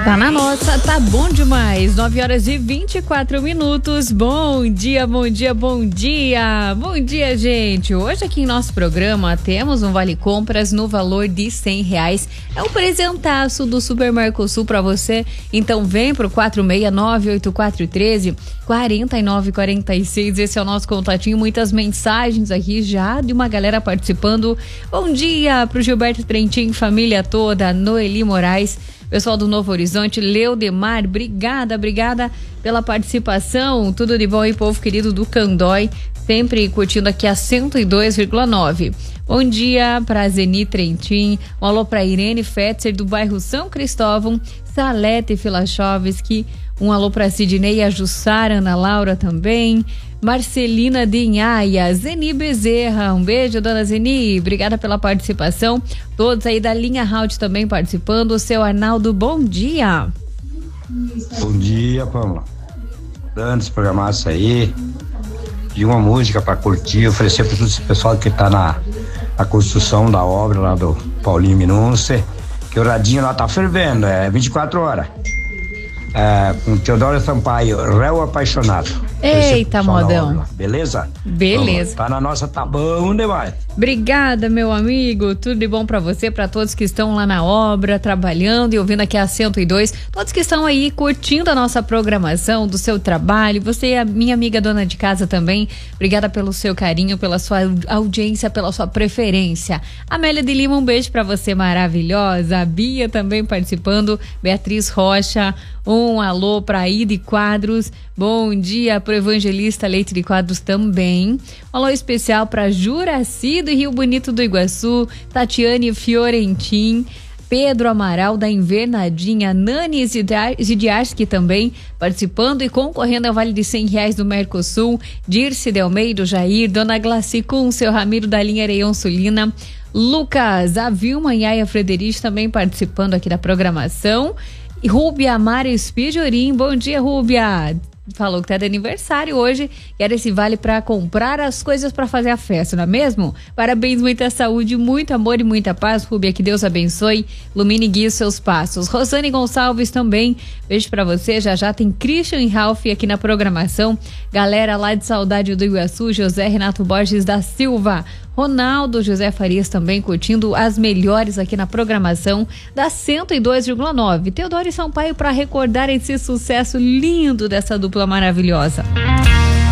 Tá na nossa, tá bom demais. 9h24. Bom dia, bom dia, bom dia. Bom dia, gente. Hoje aqui em nosso programa temos um vale compras no valor de R$100. É um presentaço do Super Mercosul pra você. Então vem pro 469-8413-4946. Esse é o nosso contatinho. Muitas mensagens aqui já de uma galera participando. Bom dia pro Gilberto Trentin, família toda, Noeli Moraes. Pessoal do Novo Horizonte, Leudemar, obrigada pela participação. Tudo de bom aí, povo querido do Candói, sempre curtindo aqui a 102,9. Bom dia para Zeni Trentin, um alô para Irene Fetzer do bairro São Cristóvão, Salete Filachovski, um alô para Sidney, a Jussara, Ana Laura também, Marcelina Dinhaia, Zeni Bezerra, um beijo, dona Zeni, obrigada pela participação. Todos aí da linha Route também participando. O seu Arnaldo, bom dia. Bom dia, Pamela. Dando esse programaço aí, de uma música para curtir, oferecer para todo esse pessoal que tá na construção da obra lá do Paulinho Minunce, que o radinho lá tá fervendo, é 24 horas. Com Teodoro Sampaio, Réu Apaixonado. Eita, modão. Beleza? Beleza. Vamos, tá na nossa, tá bom demais. Obrigada, meu amigo. Tudo de bom pra você, pra todos que estão lá na obra, trabalhando e ouvindo aqui a 102. Todos que estão aí curtindo a nossa programação, do seu trabalho. Você é a minha amiga dona de casa também. Obrigada pelo seu carinho, pela sua audiência, pela sua preferência. Amélia de Lima, um beijo pra você, maravilhosa. A Bia também participando. Beatriz Rocha, um alô pra Ide Quadros. Bom dia pro Evangelista Leite de Quadros também. Um alô especial pra Juraci do Rio Bonito do Iguaçu, Tatiane Fiorentin, Pedro Amaral da Invernadinha, Nani Zidiarski também participando e concorrendo ao vale de R$100 do Mercosul, Dirce de Almeida, Jair, Dona Glacicum, seu Ramiro da linha Areião Sulina, Lucas, a Vilma e a Frederic também participando aqui da programação. E Rúbia Mara Spijorim, bom dia, Rúbia. Falou que tá de aniversário hoje, quer esse vale para comprar as coisas para fazer a festa, não é mesmo? Parabéns, muita saúde, muito amor e muita paz, Rúbia, que Deus abençoe, ilumine e guie os seus passos. Rosane Gonçalves também, beijo para você, já tem Christian e Ralph aqui na programação, galera lá de Saudade do Iguaçu, José Renato Borges da Silva, Ronaldo José Farias também curtindo as melhores aqui na programação da 102,9. Teodoro e Sampaio para recordar esse sucesso lindo dessa dupla maravilhosa.